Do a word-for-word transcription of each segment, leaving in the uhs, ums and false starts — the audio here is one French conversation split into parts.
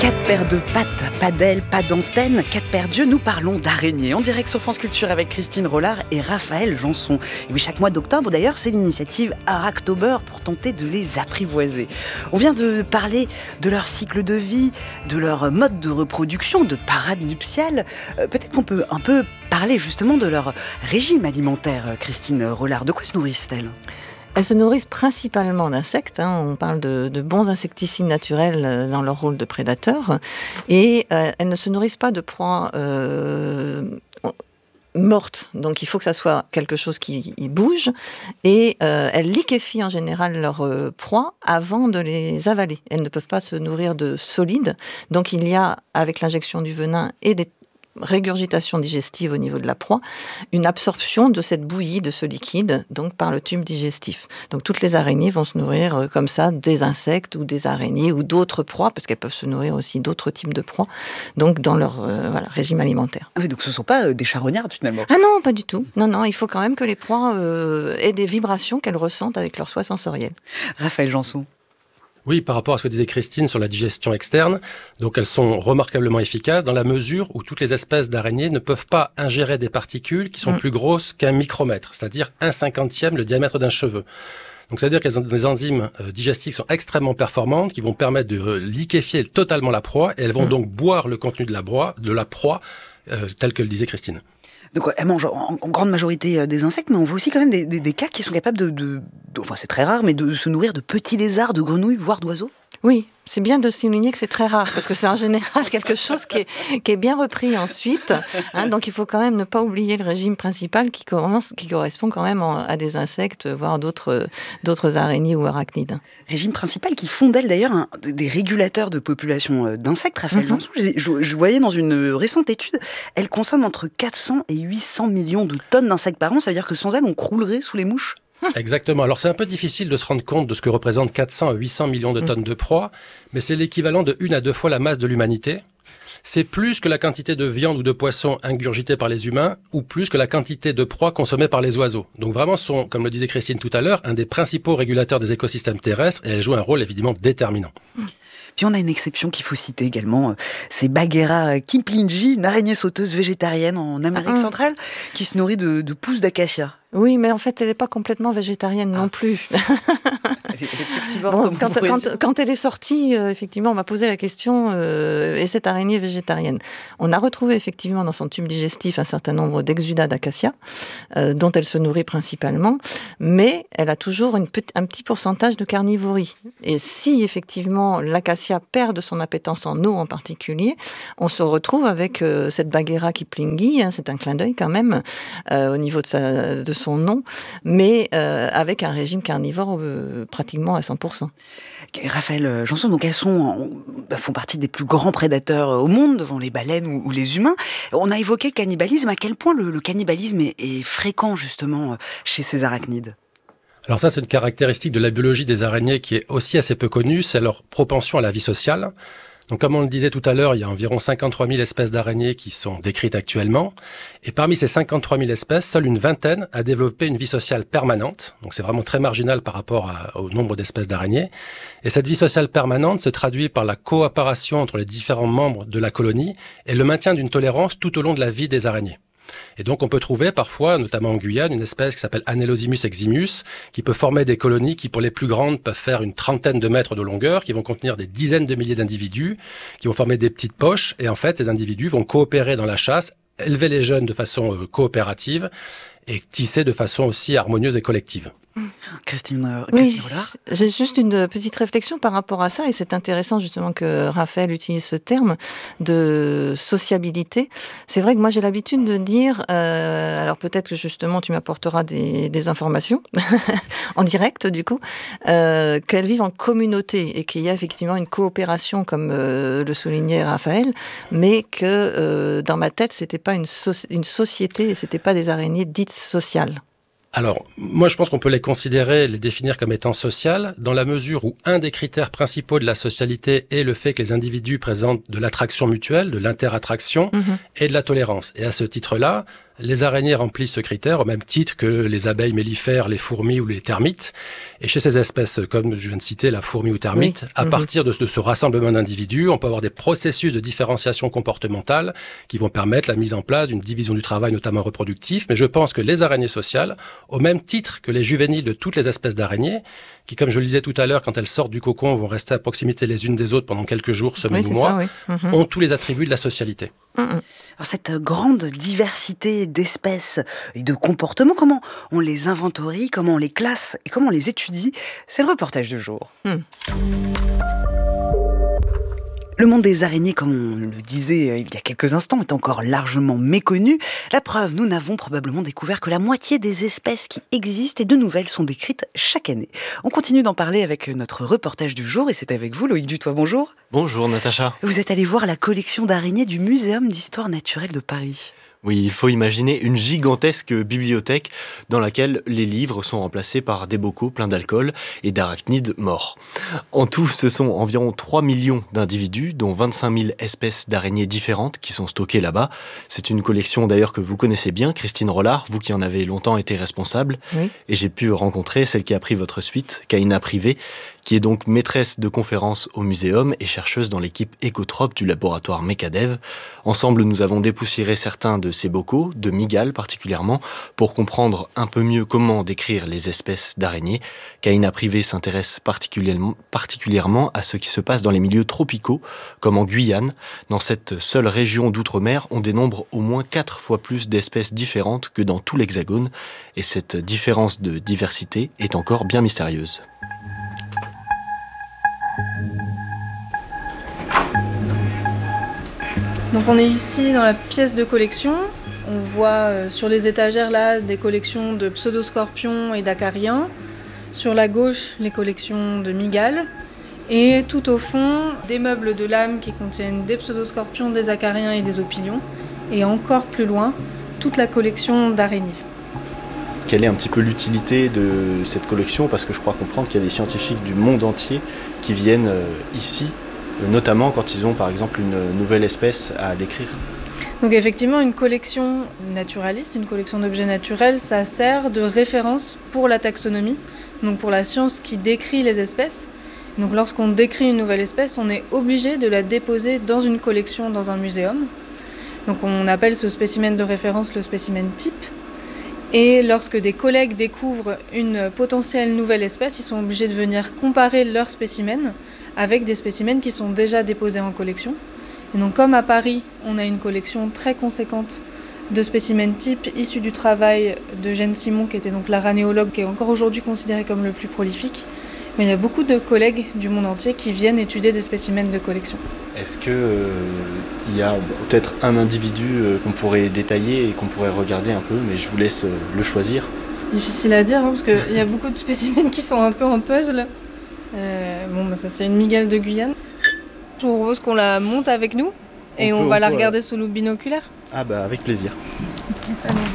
Quatre paires de pattes, pas d'ailes, pas d'antennes, quatre paires d'yeux, nous parlons d'araignées. En direct sur France Culture avec Christine Rollard et Raphaël Janson. Et oui, chaque mois d'octobre d'ailleurs, c'est l'initiative Arachtober pour tenter de les apprivoiser. On vient de parler de leur cycle de vie, de leur mode de reproduction, de parade nuptiale. Euh, peut-être qu'on peut un peu parler justement de leur régime alimentaire, Christine Rollard. De quoi se nourrissent-elles ? Elles se nourrissent principalement d'insectes, hein. On parle de, de bons insecticides naturels dans leur rôle de prédateurs, et euh, elles ne se nourrissent pas de proies euh, mortes, donc il faut que ça soit quelque chose qui bouge, et euh, elles liquéfient en général leurs euh, proies avant de les avaler. Elles ne peuvent pas se nourrir de solides, donc il y a, avec l'injection du venin et des régurgitation digestive au niveau de la proie, une absorption de cette bouillie, de ce liquide, donc par le tube digestif. Donc toutes les araignées vont se nourrir euh, comme ça des insectes ou des araignées ou d'autres proies, parce qu'elles peuvent se nourrir aussi d'autres types de proies, donc dans leur euh, voilà, régime alimentaire. Oui, donc ce ne sont pas euh, des charognardes finalement. Ah non, pas du tout. Non, non, il faut quand même que les proies euh, aient des vibrations qu'elles ressentent avec leur soie sensorielle. Raphaël Janson. Oui, par rapport à ce que disait Christine sur la digestion externe, donc elles sont remarquablement efficaces dans la mesure où toutes les espèces d'araignées ne peuvent pas ingérer des particules qui sont mmh. plus grosses qu'un micromètre, c'est-à-dire un cinquantième le diamètre d'un cheveu. Donc ça veut dire que les enzymes euh, digestives sont extrêmement performantes, qui vont permettre de euh, liquéfier totalement la proie, et elles vont mmh. donc boire le contenu de la proie, de la proie euh, tel que le disait Christine. Donc elle mange en, en grande majorité des insectes, mais on voit aussi quand même des, des, des cas qui sont capables de, de, de, enfin c'est très rare, mais de se nourrir de petits lézards, de grenouilles, voire d'oiseaux. Oui, c'est bien de souligner que c'est très rare, parce que c'est en général quelque chose qui est, qui est bien repris ensuite. Hein, donc il faut quand même ne pas oublier le régime principal qui, commence, qui correspond quand même à des insectes, voire d'autres, d'autres araignées ou arachnides. Régime principal qui font d'elles d'ailleurs un, des régulateurs de population d'insectes. Raphaël Janson, mm-hmm. je, je, je voyais dans une récente étude, elles consomment entre quatre cents et huit cents millions de tonnes d'insectes par an. Ça veut dire que sans elles, on croulerait sous les mouches ? Exactement. Alors c'est un peu difficile de se rendre compte de ce que représentent quatre cents à huit cents millions de tonnes de proies, mais c'est l'équivalent de une à deux fois la masse de l'humanité. C'est plus que la quantité de viande ou de poisson ingurgitée par les humains, ou plus que la quantité de proies consommées par les oiseaux. Donc vraiment, ce sont, comme le disait Christine tout à l'heure, un des principaux régulateurs des écosystèmes terrestres, et elles jouent un rôle évidemment déterminant. Puis on a une exception qu'il faut citer également, c'est Bagheera kiplingi, une araignée sauteuse végétarienne en Amérique centrale, qui se nourrit de, de pousses d'acacia. Oui, mais en fait, elle n'est pas complètement végétarienne ah. non plus. Elle est flexivore. Bon, quand, quand, quand elle est sortie, euh, effectivement, on m'a posé la question, euh, est cette araignée végétarienne ? On a retrouvé effectivement dans son tube digestif un certain nombre d'exudats d'acacia, euh, dont elle se nourrit principalement, mais elle a toujours une petit, un petit pourcentage de carnivorie. Et si effectivement l'acacia perd de son appétence en eau en particulier, on se retrouve avec euh, cette Bagheera kiplingi, hein, c'est un clin d'œil quand même, euh, au niveau de, sa, de son nom, mais euh, avec un régime carnivore euh, pratiquement à cent pour cent. Raphaël Janson, donc elles sont, font partie des plus grands prédateurs au monde, devant les baleines ou, ou les humains. On a évoqué le cannibalisme. À quel point le, le cannibalisme est, est fréquent justement chez ces arachnides ? Alors ça, c'est une caractéristique de la biologie des araignées qui est aussi assez peu connue, c'est leur propension à la vie sociale. Donc, comme on le disait tout à l'heure, il y a environ cinquante-trois mille espèces d'araignées qui sont décrites actuellement. Et parmi ces cinquante-trois mille espèces, seule une vingtaine a développé une vie sociale permanente. Donc, c'est vraiment très marginal par rapport à, au nombre d'espèces d'araignées. Et cette vie sociale permanente se traduit par la coopération entre les différents membres de la colonie et le maintien d'une tolérance tout au long de la vie des araignées. Et donc on peut trouver parfois, notamment en Guyane, une espèce qui s'appelle Anelosimus eximus, qui peut former des colonies qui, pour les plus grandes, peuvent faire une trentaine de mètres de longueur, qui vont contenir des dizaines de milliers d'individus, qui vont former des petites poches. Et en fait, ces individus vont coopérer dans la chasse, élever les jeunes de façon euh, coopérative et tisser de façon aussi harmonieuse et collective. Christine, euh, oui, Christine Rollard. J'ai juste une petite réflexion par rapport à ça, et c'est intéressant justement que Raphaël utilise ce terme de sociabilité. C'est vrai que moi j'ai l'habitude de dire, euh, alors peut-être que justement tu m'apporteras des, des informations en direct du coup, euh, qu'elles vivent en communauté et qu'il y a effectivement une coopération comme euh, le soulignait Raphaël, mais que euh, dans ma tête c'était pas une, so- une société, c'était pas des araignées dites sociales. Alors, moi je pense qu'on peut les considérer, les définir comme étant sociales, dans la mesure où un des critères principaux de la socialité est le fait que les individus présentent de l'attraction mutuelle, de l'interattraction mmh. et de la tolérance. Et à ce titre-là, les araignées remplissent ce critère au même titre que les abeilles mellifères, les fourmis ou les termites. Et chez ces espèces, comme je viens de citer, la fourmi ou termite, oui. à mmh. partir de, de ce rassemblement d'individus, on peut avoir des processus de différenciation comportementale qui vont permettre la mise en place d'une division du travail, notamment reproductif. Mais je pense que les araignées sociales, au même titre que les juvéniles de toutes les espèces d'araignées, qui, comme je le disais tout à l'heure, quand elles sortent du cocon, vont rester à proximité les unes des autres pendant quelques jours, semaines oui, ou mois, ça, oui. mmh. ont tous les attributs de la socialité. Mmh. Alors, cette grande diversité d'espèces et de comportements, comment on les inventorie, comment on les classe et comment on les étudie, c'est le reportage du jour. Mmh. Le monde des araignées, comme on le disait il y a quelques instants, est encore largement méconnu. La preuve, nous n'avons probablement découvert que la moitié des espèces qui existent et de nouvelles sont décrites chaque année. On continue d'en parler avec notre reportage du jour et c'est avec vous, Loïc Dutoit. Bonjour. Bonjour Natacha. Vous êtes allé voir la collection d'araignées du Muséum d'histoire naturelle de Paris. Oui, il faut imaginer une gigantesque bibliothèque dans laquelle les livres sont remplacés par des bocaux pleins d'alcool et d'arachnides morts. En tout, ce sont environ trois millions d'individus, dont vingt-cinq mille espèces d'araignées différentes qui sont stockées là-bas. C'est une collection d'ailleurs que vous connaissez bien, Christine Rollard, vous qui en avez longtemps été responsable. Oui. Et j'ai pu rencontrer celle qui a pris votre suite, Kaïna Privé, qui est donc maîtresse de conférences au muséum et chercheuse dans l'équipe Écotrope du laboratoire Mecadev. Ensemble, nous avons dépoussiéré certains de ces bocaux, de mygales particulièrement, pour comprendre un peu mieux comment décrire les espèces d'araignées. Kaïna Privé s'intéresse particulièrement, particulièrement à ce qui se passe dans les milieux tropicaux, comme en Guyane. Dans cette seule région d'outre-mer, on dénombre au moins quatre fois plus d'espèces différentes que dans tout l'Hexagone, et cette différence de diversité est encore bien mystérieuse. Donc on est ici dans la pièce de collection. On voit euh, sur les étagères là des collections de pseudoscorpions et d'acariens. Sur la gauche, les collections de mygales. Et tout au fond, des meubles de lames qui contiennent des pseudoscorpions, des acariens et des opilions. Et encore plus loin, toute la collection d'araignées. Quelle est un petit peu l'utilité de cette collection ? Parce que je crois comprendre qu'il y a des scientifiques du monde entier qui viennent euh, ici, notamment quand ils ont par exemple une nouvelle espèce à décrire. Donc effectivement, une collection naturaliste, une collection d'objets naturels, ça sert de référence pour la taxonomie, donc pour la science qui décrit les espèces. Donc lorsqu'on décrit une nouvelle espèce, on est obligé de la déposer dans une collection, dans un muséum. Donc on appelle ce spécimen de référence le spécimen type. Et lorsque des collègues découvrent une potentielle nouvelle espèce, ils sont obligés de venir comparer leurs spécimens avec des spécimens qui sont déjà déposés en collection. Et donc comme à Paris, on a une collection très conséquente de spécimens types issus du travail d'Eugène Simon, qui était donc l'aranéologue, qui est encore aujourd'hui considéré comme le plus prolifique. Mais il y a beaucoup de collègues du monde entier qui viennent étudier des spécimens de collection. Est-ce qu'il euh, y a peut-être un individu euh, qu'on pourrait détailler et qu'on pourrait regarder un peu, mais je vous laisse euh, le choisir. Difficile à dire, hein, parce qu'il y a beaucoup de spécimens qui sont un peu en puzzle. Euh, bon, bah, ça c'est une mygale de Guyane. Je vous propose qu'on la monte avec nous et on, on peut, va on la peut, regarder euh... sous loupe binoculaire. Ah bah avec plaisir. Allons-y.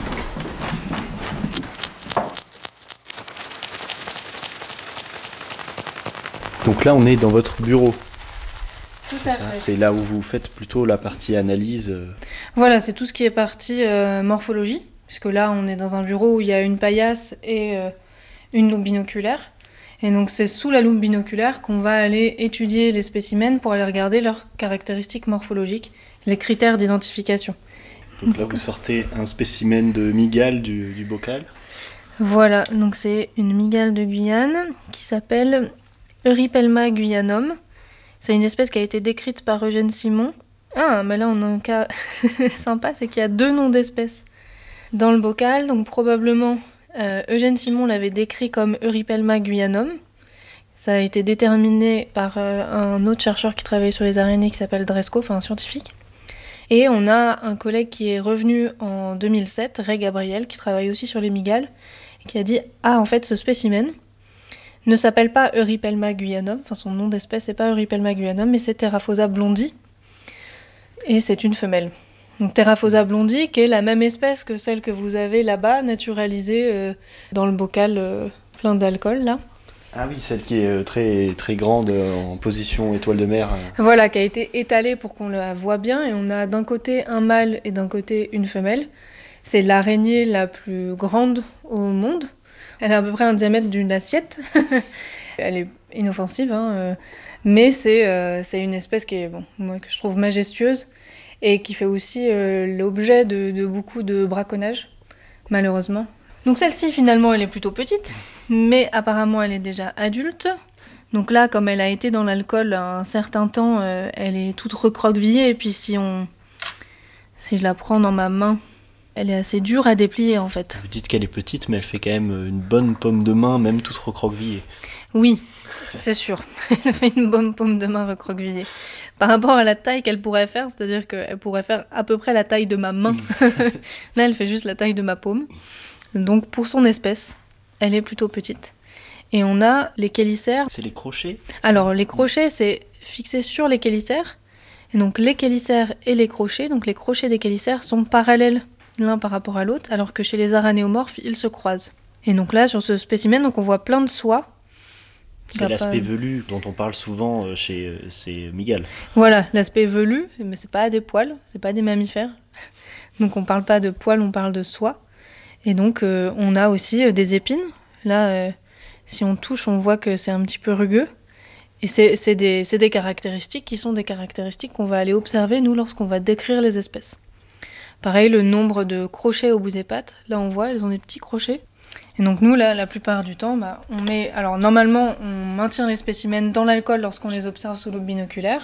Donc là, on est dans votre bureau. Tout à fait. C'est là où vous faites plutôt la partie analyse. Voilà, c'est tout ce qui est partie euh, morphologie, puisque là, on est dans un bureau où il y a une paillasse et euh, une loupe binoculaire. Et donc, c'est sous la loupe binoculaire qu'on va aller étudier les spécimens pour aller regarder leurs caractéristiques morphologiques, les critères d'identification. Donc là, vous sortez un spécimen de mygale du, du bocal. Voilà, donc c'est une mygale de Guyane qui s'appelle Eurypelma guyanum. C'est une espèce qui a été décrite par Eugène Simon. Ah, mais là on a un cas sympa, c'est qu'il y a deux noms d'espèces dans le bocal. Donc probablement euh, Eugène Simon l'avait décrit comme Eurypelma guyanum. Ça a été déterminé par euh, un autre chercheur qui travaille sur les araignées qui s'appelle Dresco, enfin un scientifique. Et on a un collègue qui est revenu en deux mille sept, Ray Gabriel, qui travaille aussi sur les mygales, et qui a dit « Ah, en fait, ce spécimen ne s'appelle pas Eurypelma guyanum, enfin son nom d'espèce n'est pas Eurypelma guyanum, mais c'est Theraphosa blondi, et c'est une femelle. » Donc Theraphosa blondi, qui est la même espèce que celle que vous avez là-bas, naturalisée euh, dans le bocal euh, plein d'alcool, là. Ah oui, celle qui est très, très grande en position étoile de mer. Voilà, qui a été étalée pour qu'on la voit bien. Et on a d'un côté un mâle et d'un côté une femelle. C'est l'araignée la plus grande au monde. Elle a à peu près un diamètre d'une assiette. Elle est inoffensive, hein, euh, mais c'est, euh, c'est une espèce qui est, bon, moi, que je trouve majestueuse et qui fait aussi euh, l'objet de, de beaucoup de braconnage, malheureusement. Donc celle-ci, finalement, elle est plutôt petite, mais apparemment, elle est déjà adulte. Donc là, comme elle a été dans l'alcool un certain temps, euh, elle est toute recroquevillée. Et puis si, on... si je la prends dans ma main, elle est assez dure à déplier, en fait. Vous dites qu'elle est petite, mais elle fait quand même une bonne pomme de main, même toute recroquevillée. Oui, c'est sûr. Elle fait une bonne paume de main recroquevillée. Par rapport à la taille qu'elle pourrait faire, c'est-à-dire qu'elle pourrait faire à peu près la taille de ma main. Là, elle fait juste la taille de ma paume. Donc, pour son espèce, elle est plutôt petite. Et on a les chélicères. C'est les crochets ? Alors, les crochets, c'est fixé sur les chélicères. Et donc, les chélicères et les crochets, donc les crochets des chélicères sont parallèles l'un par rapport à l'autre, alors que chez les aranéomorphes, ils se croisent. Et donc là, sur ce spécimen, donc on voit plein de soies. C'est l'aspect pas... velu dont on parle souvent chez ces mygales. Voilà, l'aspect velu, mais c'est pas des poils, c'est pas des mammifères. Donc on parle pas de poils, on parle de soie. Et donc euh, on a aussi euh, des épines. Là, euh, si on touche, on voit que c'est un petit peu rugueux. Et c'est, c'est, des, c'est des caractéristiques qui sont des caractéristiques qu'on va aller observer, nous, lorsqu'on va décrire les espèces. Pareil, le nombre de crochets au bout des pattes. Là, on voit, elles ont des petits crochets. Et donc nous, là, la plupart du temps, bah, on met... Alors normalement, on maintient les spécimens dans l'alcool lorsqu'on les observe sous l'aube binoculaire.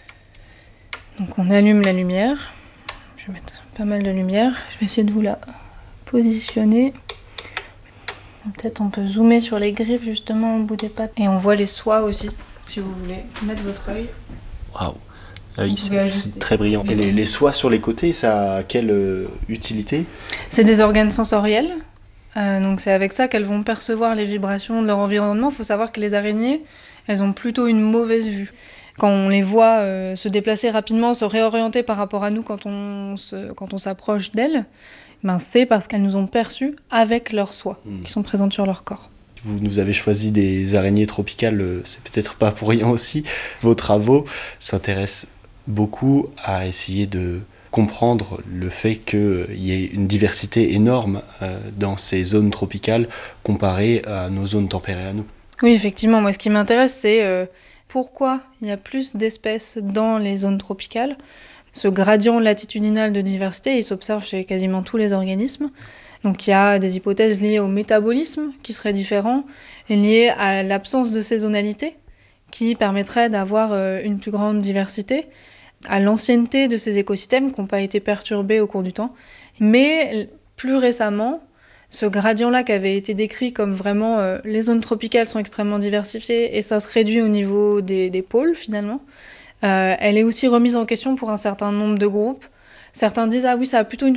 Donc on allume la lumière. Je vais mettre pas mal de lumière. Je vais essayer de vous la positionner. Peut-être on peut zoomer sur les griffes justement au bout des pattes. Et on voit les soies aussi, si vous voulez mettre votre œil. Waouh! Ah oui, c'est, c'est très brillant. Et les, les soies sur les côtés, ça a quelle euh, utilité ? C'est des organes sensoriels. Euh, donc c'est avec ça qu'elles vont percevoir les vibrations de leur environnement. Il faut savoir que les araignées, elles ont plutôt une mauvaise vue. Quand on les voit euh, se déplacer rapidement, se réorienter par rapport à nous quand on, se, quand on s'approche d'elles, ben c'est parce qu'elles nous ont perçus avec leurs soies mmh. qui sont présentes sur leur corps. Vous nous avez choisi des araignées tropicales, c'est peut-être pas pour rien aussi. Vos travaux s'intéressent beaucoup à essayer de comprendre le fait qu'il y ait une diversité énorme euh, dans ces zones tropicales comparées à nos zones tempérées à nous. Oui, effectivement. Moi, ce qui m'intéresse, c'est euh, pourquoi il y a plus d'espèces dans les zones tropicales. Ce gradient latitudinal de diversité, il s'observe chez quasiment tous les organismes. Donc il y a des hypothèses liées au métabolisme qui seraient différents et liées à l'absence de saisonnalité qui permettrait d'avoir euh, une plus grande diversité, à l'ancienneté de ces écosystèmes qui n'ont pas été perturbés au cours du temps. Mais plus récemment, ce gradient-là qui avait été décrit comme vraiment euh, les zones tropicales sont extrêmement diversifiées et ça se réduit au niveau des, des pôles finalement, euh, elle est aussi remise en question pour un certain nombre de groupes. Certains disent « Ah oui, ça a plutôt une